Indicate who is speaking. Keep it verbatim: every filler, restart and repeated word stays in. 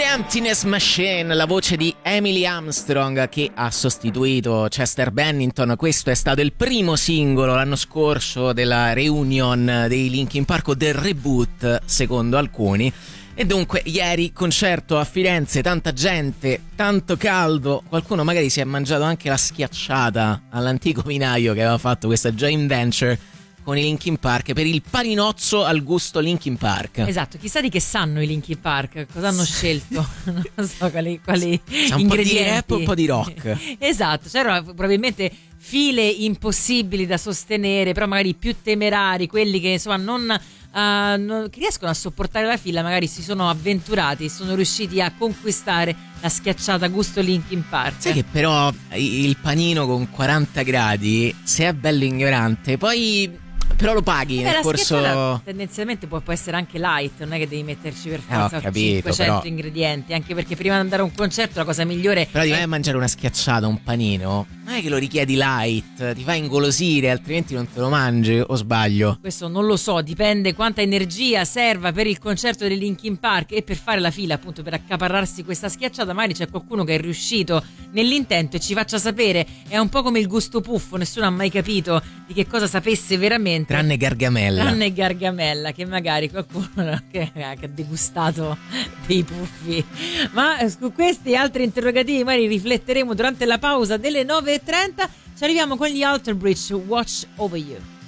Speaker 1: Emptiness Machine, la voce di Emily Armstrong che ha sostituito Chester Bennington. Questo è stato il primo singolo l'anno scorso della reunion dei Linkin Park, o del reboot secondo alcuni. E dunque ieri concerto a Firenze, tanta gente, tanto caldo, qualcuno magari si è mangiato anche la schiacciata all'antico vinaio che aveva fatto questa joint venture con i Linkin Park per il paninozzo al gusto Linkin Park.
Speaker 2: Esatto, chissà di che sanno i Linkin Park, cosa hanno scelto, non so quali, quali
Speaker 1: un
Speaker 2: ingredienti.
Speaker 1: Po' di rap, un po' di rock.
Speaker 2: Esatto, c'erano probabilmente file impossibili da sostenere, però magari più temerari, quelli che insomma non, uh, non che riescono a sopportare la fila, magari si sono avventurati, sono riusciti a conquistare la schiacciata gusto Linkin Park.
Speaker 1: Sai che però il panino con quaranta gradi, se è bello ignorante, poi però lo paghi
Speaker 2: Beh,
Speaker 1: nel corso.
Speaker 2: Tendenzialmente può, può essere anche light, non è che devi metterci per forza
Speaker 1: eh, ho capito,
Speaker 2: cinquecento
Speaker 1: però
Speaker 2: ingredienti, anche perché prima di andare a un concerto la cosa migliore
Speaker 1: però ti vai
Speaker 2: è...
Speaker 1: a mangiare una schiacciata, un panino, non è che lo richiedi light, ti fa ingolosire, altrimenti non te lo mangi, o sbaglio?
Speaker 2: Questo non lo so, dipende quanta energia serva per il concerto dei Linkin Park e per fare la fila, appunto, per accaparrarsi questa schiacciata. Magari c'è qualcuno che è riuscito nell'intento e ci faccia sapere. È un po' come il gusto puffo, nessuno ha mai capito di che cosa sapesse veramente,
Speaker 1: tranne Gargamella.
Speaker 2: Tranne Gargamella, che magari qualcuno che, che ha degustato dei puffi. Ma su questi e altri interrogativi magari rifletteremo durante la pausa delle nove e trenta. Ci arriviamo con gli Alter Bridge, Watch Over You.